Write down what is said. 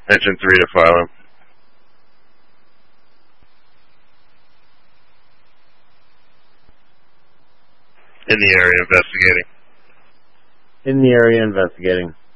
Engine 3 to Philo. In the area investigating. In the area investigating.